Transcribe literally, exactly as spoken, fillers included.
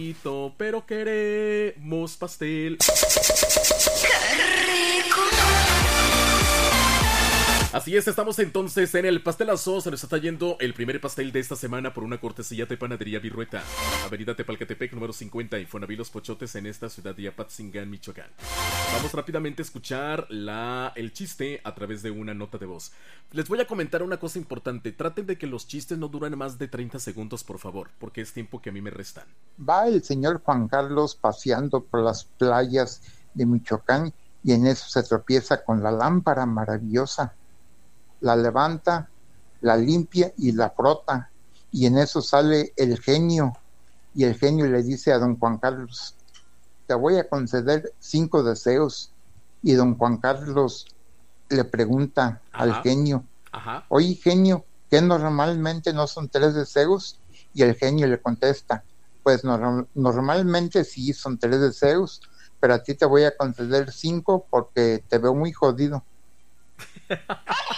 Pero queremos pastel. Así es, estamos entonces en el pastelazo. Se nos está yendo el primer pastel de esta semana por una cortesía de Panadería Virrueta, Avenida Tepalcatepec, número cincuenta, Infonavit Los Pochotes, en esta ciudad de Apatzingán, Michoacán. Vamos rápidamente a escuchar la, el chiste a través de una nota de voz. Les voy a comentar una cosa importante. Traten de que los chistes no duren más de treinta segundos, por favor, porque es tiempo que a mí me restan. Va el señor Juan Carlos paseando por las playas de Michoacán y en eso se tropieza con la lámpara maravillosa. La levanta, la limpia y la frota, y en eso sale el genio, y el genio le dice a don Juan Carlos: te voy a conceder cinco deseos. Y don Juan Carlos le pregunta Ajá. al genio: Ajá. oye, genio, ¿qué normalmente no son tres deseos? Y el genio le contesta: pues no, normalmente sí son tres deseos, pero a ti te voy a conceder cinco porque te veo muy jodido.